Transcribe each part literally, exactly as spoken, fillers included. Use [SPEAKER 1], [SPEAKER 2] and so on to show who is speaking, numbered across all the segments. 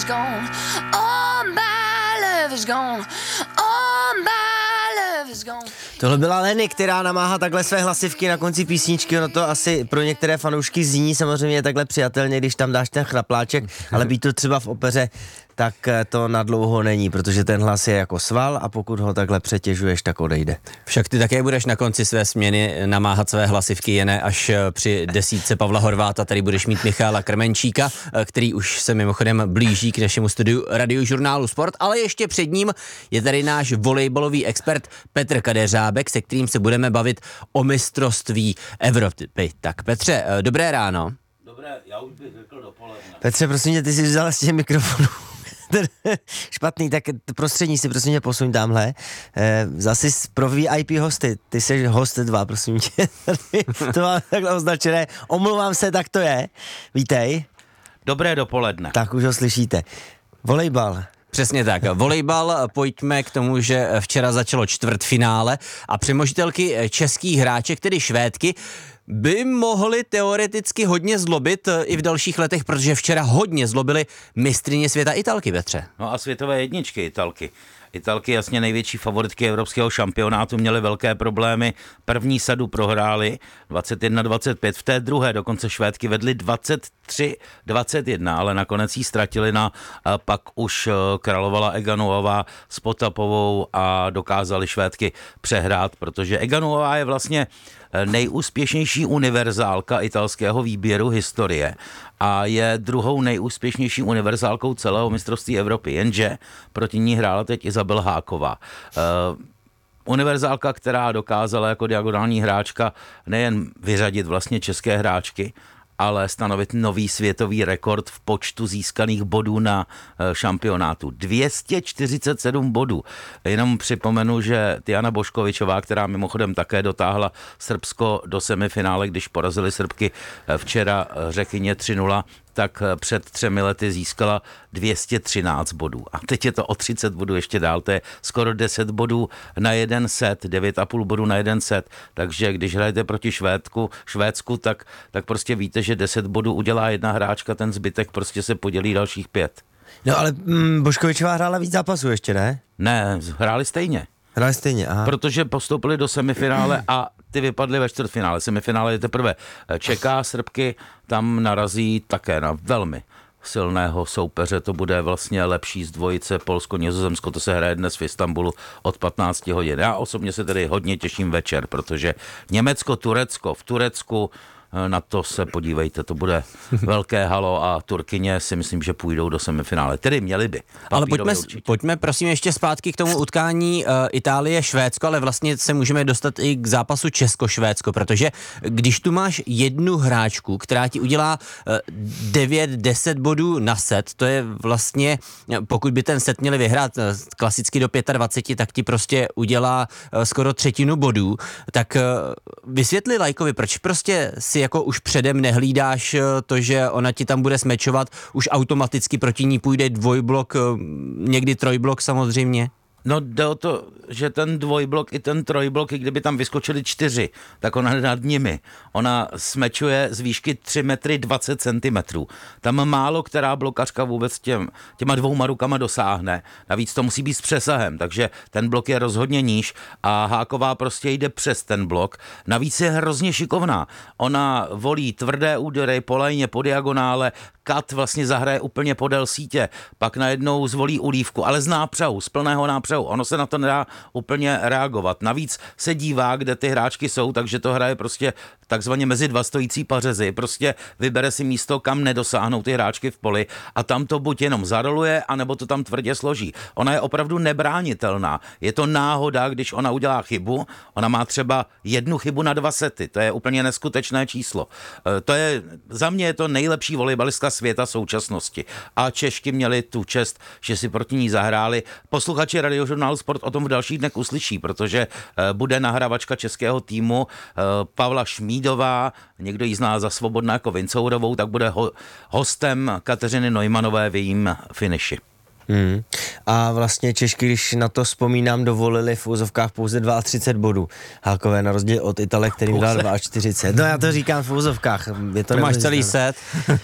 [SPEAKER 1] gone. All my love is gone. All my love is gone.
[SPEAKER 2] Tohle byla Lenny, která namáhá takhle své hlasivky na konci písničky. Ono to asi pro některé fanoušky zní samozřejmě takhle přijatelně, když tam dáš ten chrapláček, ale být to třeba v opeře, tak to nadlouho není, protože ten hlas je jako sval a pokud ho takhle přetěžuješ, tak odejde.
[SPEAKER 3] Však ty také budeš na konci své směny namáhat své hlasivky, jen až při desítce Pavla Horváta. Tady budeš mít Michala Krmenčíka, který už se mimochodem blíží k našemu studiu Radiožurnálu Sport, ale ještě před ním je tady náš volejbalový expert Petr Kadeřábek, se kterým se budeme bavit o mistrovství Evropy. Tak Petře, dobré ráno.
[SPEAKER 4] Dobré, já už bych řekl dopoledne.
[SPEAKER 2] Petře, prosím tě, ty jsi vzal z těch mikrofonů. Špatný, tak prostřední si prosím tě posuň tamhle. E, zase pro V I P hosty, ty jsi host dva, prosím tě. To mám takhle označené. Omlouvám se, tak to je. Vítej.
[SPEAKER 4] Dobré dopoledne.
[SPEAKER 2] Tak už ho slyšíte. Volejbal.
[SPEAKER 3] Přesně tak. Volejbal, pojďme k tomu, že včera začalo čtvrtfinále a přemožitelky českých hráček, tedy Švédky, by mohly teoreticky hodně zlobit i v dalších letech, protože včera hodně zlobily mistryně světa Italky, Petře.
[SPEAKER 4] No a světové jedničky Italky. Italky, jasně největší favoritky evropského šampionátu, měly velké problémy. První sadu prohrály dvacet jedna dvacet pět, v té druhé dokonce Švédky vedly dvacet tři dvacet jedna, ale nakonec jí ztratili na, a pak už královala Eganová s Potapovou a dokázali Švédky přehrát, protože Eganová je vlastně nejúspěšnější univerzálka italského výběru historie a je druhou nejúspěšnější univerzálkou celého mistrovství Evropy, jenže proti ní hrála teď Izabel Háková. Uh, univerzálka, která dokázala jako diagonální hráčka nejen vyřadit vlastně české hráčky, ale stanovit nový světový rekord v počtu získaných bodů na šampionátu. dvě stě čtyřicet sedm bodů. Jenom připomenu, že Tijana Boškovičová, která mimochodem také dotáhla Srbsko do semifinále, když porazili Srbky včera Řekyně tři nula, tak před třemi lety získala dvě stě třináct bodů. A teď je to o třicet bodů ještě dál, to je skoro deset bodů na jeden set, devět a půl bodů na jeden set. Takže když hrajete proti Švédsku, Švédsku tak, tak prostě víte, že deset bodů udělá jedna hráčka, ten zbytek prostě se podělí dalších pět.
[SPEAKER 2] No ale mm, Boškovičová hrála víc zápasů ještě, ne?
[SPEAKER 4] Ne, hráli stejně.
[SPEAKER 2] Hráli stejně, aha.
[SPEAKER 4] Protože postoupili do semifinále a ty vypadly ve čtvrtfinále. Semifinále je teprve čeká, Srbky tam narazí také na velmi silného soupeře, to bude vlastně lepší z dvojice Polsko-Nizozemsko, to se hraje dnes v Istanbulu od patnáct hodin. Já osobně se tedy hodně těším večer, protože Německo-Turecko v Turecku, na to se podívejte, to bude velké halo a Turkyně si myslím, že půjdou do semifinále. Tedy měli by.
[SPEAKER 3] Ale pojďme, pojďme prosím ještě zpátky k tomu utkání uh, Itálie-Švédsko, ale vlastně se můžeme dostat i k zápasu Česko-Švédsko, protože když tu máš jednu hráčku, která ti udělá uh, devět deset bodů na set, to je vlastně, pokud by ten set měli vyhrát uh, klasicky do dvacet pět, tak ti prostě udělá uh, skoro třetinu bodů, tak uh, vysvětli lajkovi, proč prostě si jako už předem nehlídáš to, že ona ti tam bude smečovat, už automaticky proti ní půjde dvojblok, někdy trojblok samozřejmě?
[SPEAKER 4] No jde o to, že ten dvojblok i ten trojblok, i kdyby tam vyskočili čtyři, tak ona nad nimi. Ona smečuje z výšky tři metry dvacet centimetrů. Tam málo která blokařka vůbec těm, těma dvouma rukama dosáhne. Navíc to musí být s přesahem, takže ten blok je rozhodně níž a Háková prostě jde přes ten blok. Navíc je hrozně šikovná. Ona volí tvrdé údery po lajně, po diagonále, kat vlastně zahraje úplně podél sítě, pak najednou zvolí ulívku, ale z nápřahu, z plného nápřahu. Ono se na to nedá úplně reagovat. Navíc se dívá, kde ty hráčky jsou, takže to hraje prostě takzvaně mezi dva stojící pařezy. Prostě vybere si místo, kam nedosáhnou ty hráčky v poli a tam to buď jenom zaroluje, anebo to tam tvrdě složí. Ona je opravdu nebránitelná. Je to náhoda, když ona udělá chybu. Ona má třeba jednu chybu na dva sety. To je úplně neskutečné číslo. To je, za mě je to nejlepší volejbalistka světa současnosti. A Češky měli tu čest, že si proti ní zahráli. Posluchači Radiožurnálu Sport o tom v dalších dnech uslyší, protože bude nahrávačka českého týmu Pavla Šmídová, někdo ji zná za Svobodná jako Vincourovou, tak bude ho, hostem Kateřiny Neumanové v jejím finiši.
[SPEAKER 2] Hmm. A vlastně Češky, když na to vzpomínám, dovolili v úzovkách pouze třicet dva bodů. Hákové na rozdíl od Itale, kterým dal čtyřicet dva. No já to říkám v úzovkách. Je to
[SPEAKER 3] to máš celý set.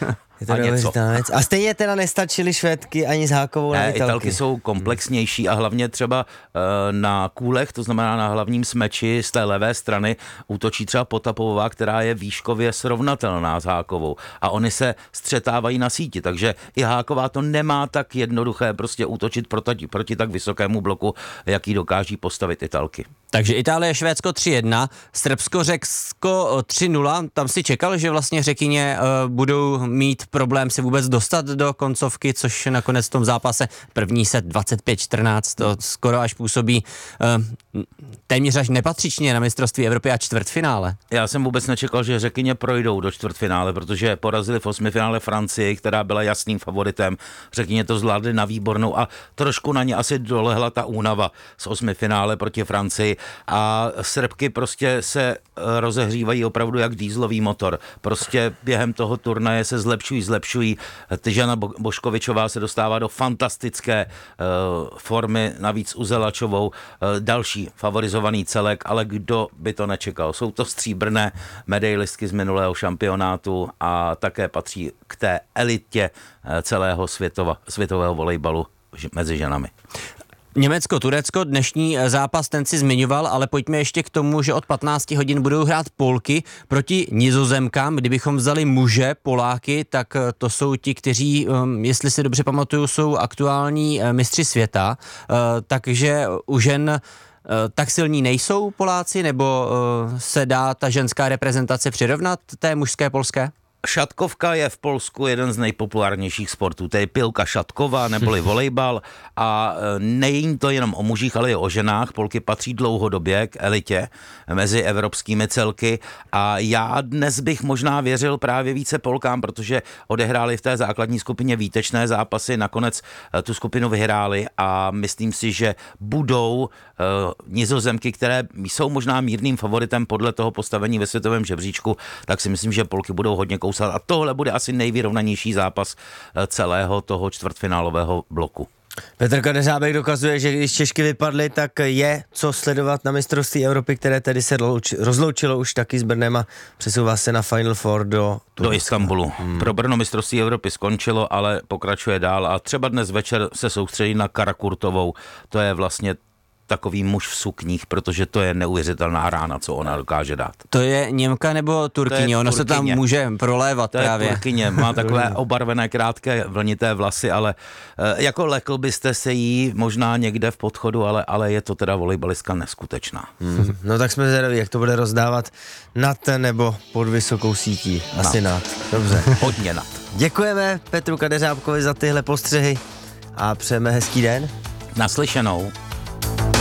[SPEAKER 2] Je to
[SPEAKER 4] a něco.
[SPEAKER 2] neuvěřitelná věc. A stejně teda nestačily Švédky ani s Hákovou na
[SPEAKER 4] Ne,
[SPEAKER 2] Italky.
[SPEAKER 4] Italky jsou komplexnější a hlavně třeba uh, na kůlech, to znamená na hlavním smeči z té levé strany, útočí třeba Potapová, která je výškově srovnatelná s Hákovou. A oni se střetávají na síti, takže i Háková to nemá tak jednoduché prostě útočit proti, proti tak vysokému bloku, jaký dokáží postavit Italky.
[SPEAKER 3] Takže Itálie, Švédsko tři jedna, Srbsko, Řecko tři nula. Tam si čekal, že vlastně Řekyně uh, budou mít problém se vůbec dostat do koncovky, což nakonec v tom zápase první set dvacet pět čtrnáct, to skoro až působí uh, téměř až nepatřičně na mistrovství Evropy a čtvrtfinále.
[SPEAKER 4] Já jsem vůbec nečekal, že Řekyně projdou do čtvrtfinále, protože porazili v osmifinále Francii, která byla jasným favoritem. Řekyně to zvládli na výbornou a trošku na ně asi dolehla ta únava z osmifinále proti Francii a Srbky prostě se rozehřívají opravdu jak dýzlový motor. Prostě během toho turnaje se zlepšují, zlepšují. Tyžana Boškovičová se dostává do fantastické uh, formy, navíc Uzelačovou, uh, další favorizovaný celek, ale kdo by to nečekal. Jsou to stříbrné medailistky z minulého šampionátu a také patří k té elitě uh, celého světova, světového volejbalu mezi ženami.
[SPEAKER 3] Německo-Turecko, dnešní zápas ten si zmiňoval, ale pojďme ještě k tomu, že od patnácti hodin budou hrát Polky proti Nizozemkám. Kdybychom vzali muže, Poláky, tak to jsou ti, kteří, jestli si dobře pamatuju, jsou aktuální mistři světa. Takže u žen tak silní nejsou Poláci, nebo se dá ta ženská reprezentace přirovnat té mužské polské?
[SPEAKER 4] Šatkovka je v Polsku jeden z nejpopulárnějších sportů. To je pilka šatková neboli volejbal a není to jenom o mužích, ale i o ženách. Polky patří dlouhodobě k elitě mezi evropskými celky a já dnes bych možná věřil právě více Polkám, protože odehráli v té základní skupině výtečné zápasy, nakonec tu skupinu vyhráli a myslím si, že budou uh, Nizozemky, které jsou možná mírným favoritem podle toho postavení ve světovém žebříčku, tak si myslím, že Polky budou hodně kousat. A tohle bude asi nejvyrovnanější zápas celého toho čtvrtfinálového bloku.
[SPEAKER 2] Petr Kadeřábek dokazuje, že když Češky vypadly, tak je co sledovat na mistrovství Evropy, které tedy se rozloučilo už taky s Brnem a přesouvá se na Final Four do
[SPEAKER 4] do Istanbulu. Hmm. Pro Brno mistrovství Evropy skončilo, ale pokračuje dál a třeba dnes večer se soustředí na Karakurtovou. To je vlastně takový muž v sukních, protože to je neuvěřitelná rána, co ona dokáže dát.
[SPEAKER 3] To je Němka nebo Turkyně? Ono se tam může prolévat
[SPEAKER 4] to
[SPEAKER 3] právě.
[SPEAKER 4] To je Turkyně, má takové obarvené krátké vlnité vlasy, ale e, jako lekl byste se jí možná někde v podchodu, ale, ale je to teda volejbalistka neskutečná.
[SPEAKER 2] Hmm. No tak jsme zvědaví, jak to bude rozdávat nad nebo pod vysokou sítí. Asi nad. nad. Dobře.
[SPEAKER 4] Hodně nad.
[SPEAKER 2] Děkujeme Petru Kadeřábkovi za tyhle postřehy a přejeme hezký den.
[SPEAKER 4] Naslyšenou.